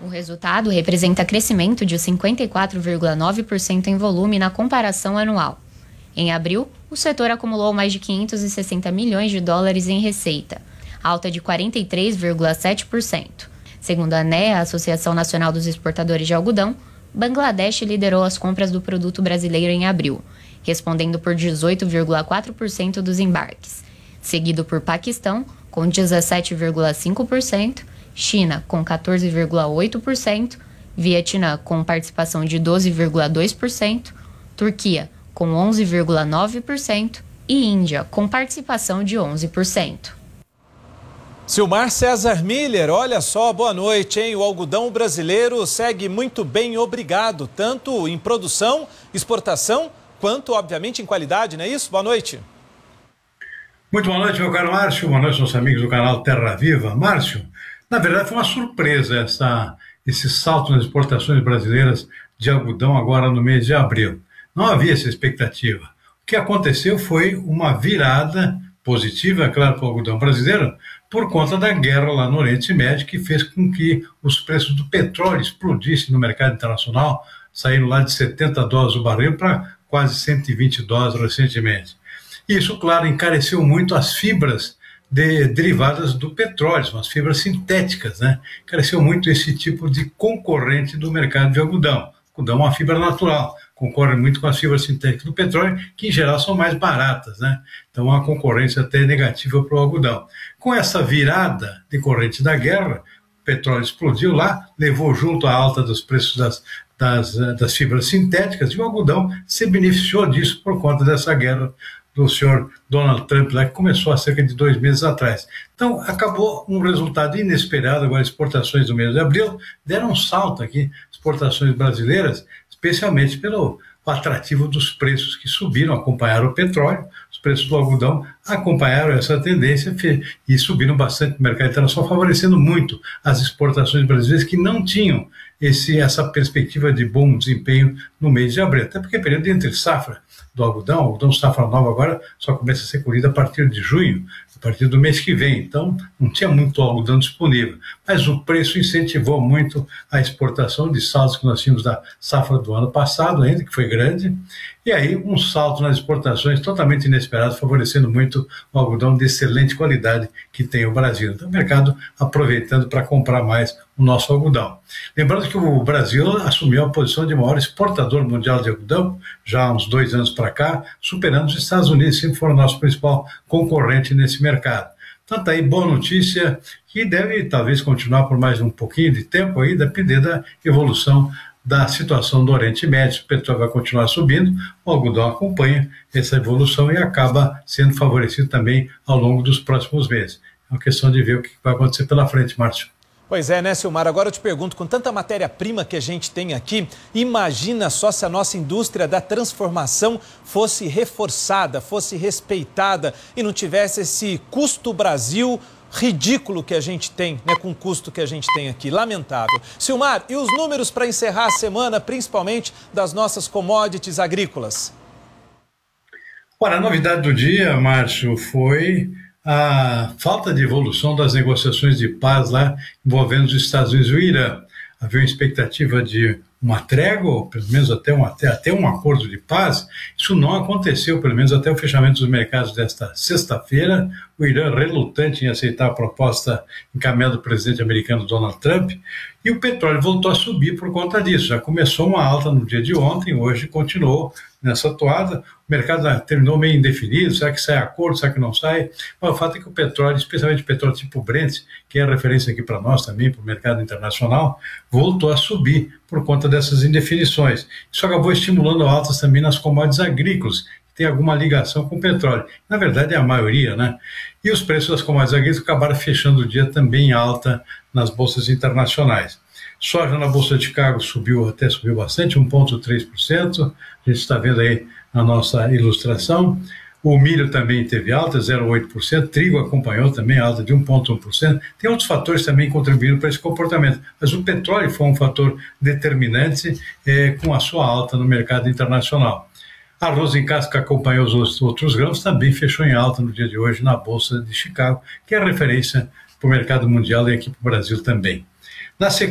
O resultado representa crescimento de 54,9% em volume na comparação anual. Em abril, o setor acumulou mais de 560 milhões de dólares em receita, alta de 43,7%. Segundo a ANEA, a Associação Nacional dos Exportadores de Algodão, Bangladesh liderou as compras do produto brasileiro em abril, respondendo por 18,4% dos embarques, seguido por Paquistão, com 17,5%, China, com 14,8%, Vietnã, com participação de 12,2%, Turquia, com 11,9% e Índia, com participação de 11%. Silmar César Miller, olha só, boa noite, hein? O algodão brasileiro segue muito bem, obrigado, tanto em produção, exportação, quanto, obviamente, em qualidade, não é isso? Boa noite. Muito boa noite, meu caro Márcio, boa noite aos amigos do canal Terra Viva. Márcio, na verdade foi uma surpresa esse salto nas exportações brasileiras de algodão agora no mês de abril. Não havia essa expectativa. O que aconteceu foi uma virada positiva, é claro, para o algodão brasileiro, por conta da guerra lá no Oriente Médio, que fez com que os preços do petróleo explodissem no mercado internacional, saíram lá de $70 o barril para quase $120 recentemente. Isso, claro, encareceu muito as fibras derivadas do petróleo, as fibras sintéticas, né? Encareceu muito esse tipo de concorrente do mercado de algodão. O algodão é uma fibra natural, concorre muito com as fibras sintéticas do petróleo, que em geral são mais baratas, né? Então, uma concorrência até negativa para o algodão. Com essa virada decorrente da guerra, o petróleo explodiu lá, levou junto a alta dos preços das fibras sintéticas, e o algodão se beneficiou disso por conta dessa guerra do senhor Donald Trump, lá, que começou há cerca de 2 meses atrás. Então, acabou um resultado inesperado. Agora, exportações do mês de abril deram um salto aqui, exportações brasileiras, especialmente pelo atrativo dos preços que subiram, acompanharam o petróleo, os preços do algodão acompanharam essa tendência e subiram bastante no mercado internacional, favorecendo muito as exportações brasileiras que não tinham essa perspectiva de bom desempenho no mês de abril, até porque é período entre safra do algodão safra nova agora só começa a ser colhida a partir de junho, a partir do mês que vem, então não tinha muito algodão disponível, mas o preço incentivou muito a exportação de saldos que nós tínhamos da safra do ano passado ainda, que foi grande, e aí um salto nas exportações totalmente inesperado, favorecendo muito o algodão de excelente qualidade que tem o Brasil. Então o mercado aproveitando para comprar mais o nosso algodão. Lembrando que o Brasil assumiu a posição de maior exportador mundial de algodão, já há uns 2 anos para cá, superando os Estados Unidos, sempre foram o nosso principal concorrente nesse mercado. Então tá aí, boa notícia, que deve talvez continuar por mais um pouquinho de tempo aí, depender da evolução da situação do Oriente Médio. O petróleo vai continuar subindo, o algodão acompanha essa evolução e acaba sendo favorecido também ao longo dos próximos meses. É uma questão de ver o que vai acontecer pela frente, Márcio. Pois é, né, Silmar? Agora eu te pergunto, com tanta matéria-prima que a gente tem aqui, imagina só se a nossa indústria da transformação fosse reforçada, fosse respeitada e não tivesse esse custo Brasil ridículo que a gente tem, né, com o custo que a gente tem aqui, lamentável. Silmar, e os números para encerrar a semana, principalmente das nossas commodities agrícolas? Ora, a novidade do dia, Márcio, foi a falta de evolução das negociações de paz lá envolvendo os Estados Unidos e o Irã. Havia uma expectativa de uma trégua, ou pelo menos até um acordo de paz. Isso não aconteceu, pelo menos até o fechamento dos mercados desta sexta-feira. O Irã relutante em aceitar a proposta encaminhada do presidente americano Donald Trump, e o petróleo voltou a subir por conta disso. Já começou uma alta no dia de ontem, hoje continuou nessa toada. O mercado terminou meio indefinido, será que sai acordo, será que não sai? Mas o fato é que o petróleo, especialmente o petróleo tipo Brent, que é a referência aqui para nós também, para o mercado internacional, voltou a subir por conta dessas indefinições. Isso acabou estimulando altas também nas commodities agrícolas, que tem alguma ligação com o petróleo. Na verdade é a maioria, né? E os preços das commodities agrícolas acabaram fechando o dia também em alta nas bolsas internacionais. Soja na Bolsa de Chicago subiu bastante, 1,3%, a gente está vendo aí na nossa ilustração. O milho também teve alta, 0,8%, trigo acompanhou também alta de 1,1%. Tem outros fatores também contribuindo para esse comportamento, mas o petróleo foi um fator determinante com a sua alta no mercado internacional. Arroz em casca acompanhou os outros grãos, também fechou em alta no dia de hoje na Bolsa de Chicago, que é referência para o mercado mundial e aqui para o Brasil também. Na